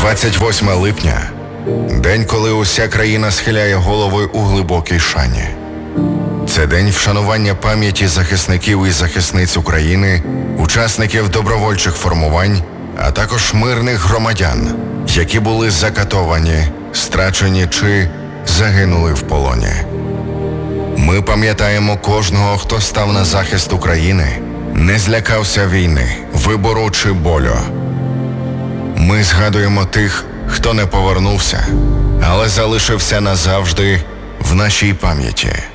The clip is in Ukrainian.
28 липня – день, коли уся країна схиляє голови у глибокій шані. Це день вшанування пам'яті захисників і захисниць України, учасників добровольчих формувань, а також мирних громадян, які були закатовані, страчені чи загинули в полоні. Ми пам'ятаємо кожного, хто став на захист України, не злякався війни, вибору чи болю. Ми згадуємо тих, хто не повернувся, але залишився назавжди в нашій пам'яті.